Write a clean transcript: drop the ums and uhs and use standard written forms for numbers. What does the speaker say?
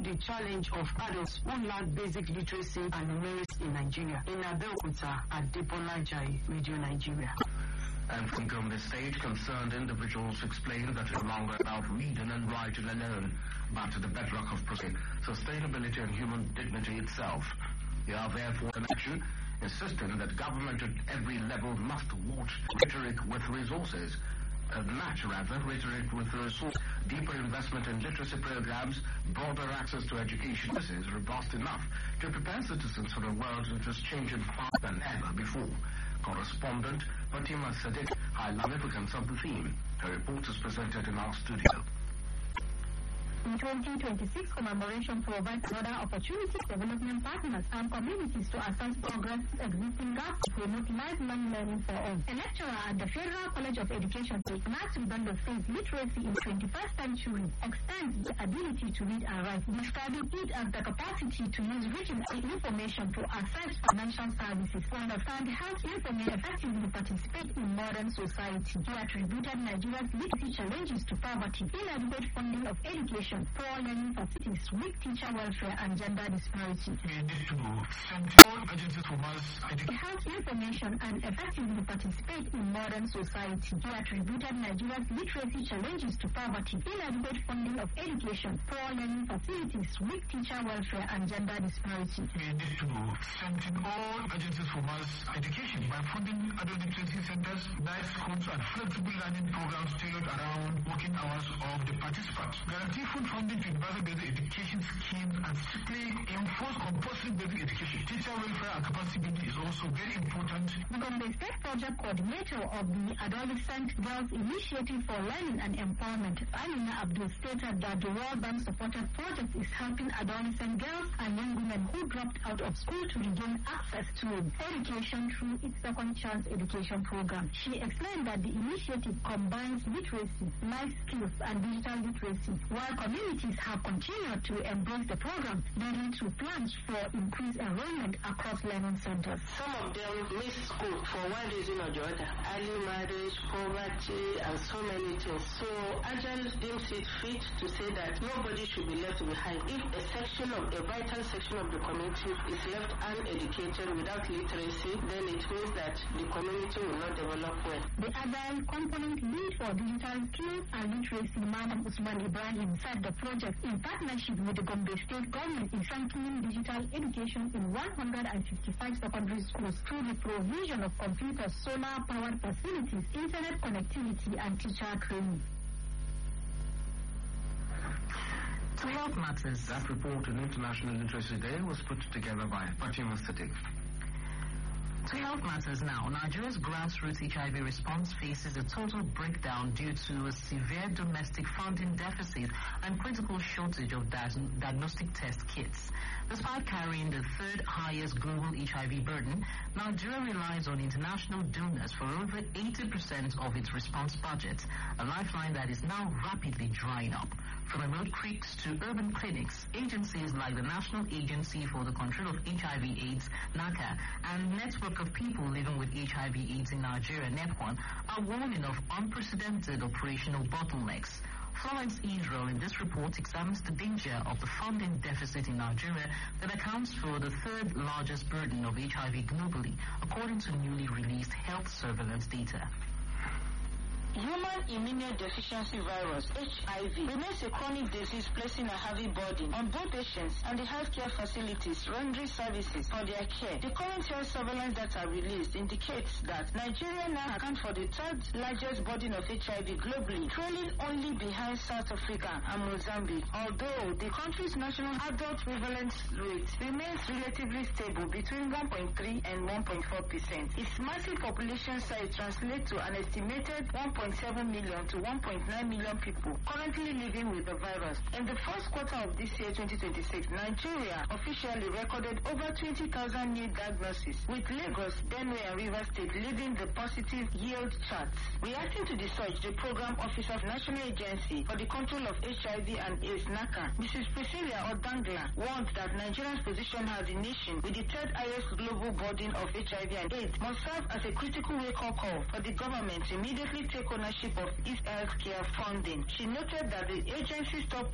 the challenge of adults who lack basic literacy and numeracy in Nigeria. In Abeokuta, Adepola Ajayi, Radio Nigeria. And from Gombe State, concerned individuals explained that it's no longer about reading and writing alone, but the bedrock of sustainability and human dignity itself. They are therefore in action, insisting that government at every level must watch rhetoric with resources. Match rhetoric with resources, deeper investment in literacy programs, broader access to education is robust enough to prepare citizens for a world that is changing faster than ever before. Correspondent Fatima Sadiq highlights the significance of the theme. Her report is presented in our studio. In 2026, commemoration provides other opportunities for development partners and communities to assess progress, existing gaps, to promote lifelong learning for all. A lecturer at the Federal College of Education, Matthew Bando, says literacy in the 21st century extends the ability to read and write, describing it as the capacity to use written information to access financial services, to understand health information, effectively participate in modern society. He attributed Nigeria's literacy challenges to poverty, inadequate funding of education, poor learning facilities, weak teacher welfare, and gender disparity. We need to send all agencies for mass education, health information, and effectively participate in modern society. He attributed Nigeria's literacy challenges to poverty, inadequate funding of education, poor learning facilities, weak teacher welfare, and gender disparity. We need to send all agencies for mass education by funding adult literacy centers, night schools, and flexible learning programs tailored around working hours of the participants. Guarantee full funding to universal basic education schemes and strictly enforce compulsory basic education. Teacher welfare and capacity building is also very important. The Gombe State Project Coordinator of the Adolescent Girls Initiative for Learning and Empowerment, Amina Abdul, stated that the World Bank supported project is helping adolescent girls and young women who dropped out of school to regain access to education through its Second Chance education program. She explained that the initiative combines literacy, life skills, and digital literacy, while communities have continued to embrace the program, leading to plans for increased enrollment across learning centers. Some of them miss school for one reason or the other. Early marriage, poverty, and so many things. So Agile deems it fit to say that nobody should be left behind. If a vital section of the community is left uneducated without literacy, then it means that the community will not develop well. The Agile component lead for digital skills and literacy, Madam Usman Ibrahim, said the project, in partnership with the Gombe State government, is strengthening digital education in 155 secondary schools through the provision of computers, solar-powered facilities, internet connectivity, and teacher training. To Health Matters. That report on International Literacy Day was put together by Fatima Sadiq. To Health Matters now, Nigeria's grassroots HIV response faces a total breakdown due to a severe domestic funding deficit and critical shortage of diagnostic test kits. Despite carrying the third highest global HIV burden, Nigeria relies on international donors for over 80% of its response budget, a lifeline that is now rapidly drying up. From remote creeks to urban clinics, agencies like the National Agency for the Control of HIV/AIDS, NACA, and Network of People Living with HIV/AIDS in Nigeria, NEPON, are warning of unprecedented operational bottlenecks. Florence Israel in this report examines the danger of the funding deficit in Nigeria that accounts for the third largest burden of HIV globally, according to newly released health surveillance data. Human immunodeficiency virus, HIV, remains a chronic disease placing a heavy burden on both patients and the healthcare facilities rendering services for their care. The current health surveillance data released indicates that Nigeria now accounts for the third largest burden of HIV globally, trailing only behind South Africa and Mozambique. Although the country's national adult prevalence rate remains relatively stable between 1.3 and 1.4%, its massive population size translates to an estimated 1.7 million to 1.9 million people currently living with the virus. In the first quarter of this year, 2026, Nigeria officially recorded over 20,000 new diagnoses, with Lagos, Benue, and Rivers State leading the positive yield charts. Reacting to the surge, the Program Officer of the National Agency for the Control of HIV and AIDS, NACA, Mrs. Priscilla Odangla, warned that Nigeria's position as a nation with the third highest global burden of HIV and AIDS must serve as a critical wake-up call for the government to immediately take ownership of its healthcare funding. She noted that the agency's top